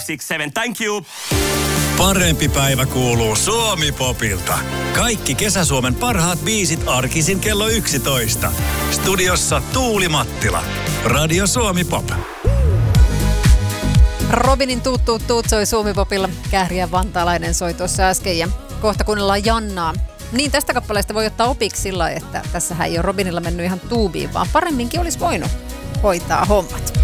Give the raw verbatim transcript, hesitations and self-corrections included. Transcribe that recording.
six seven. Thank you. Parempi päivä kuuluu Suomi-popilta. Kaikki Kesä-Suomen parhaat biisit arkisin kello yksitoista. Studiossa Tuuli Mattila. Radio Suomi Pop. Robinin tuut tuut tuut soi Suomi-popilla. Kähriä vantaalainen soi tuossa äsken ja kohta kuunnellaan Jannaa. Niin tästä kappaleesta voi ottaa opiksi sillä lailla, että tässähän ei ole Robinilla mennyt ihan tuubiin, vaan paremminkin olisi voinut hoitaa hommat.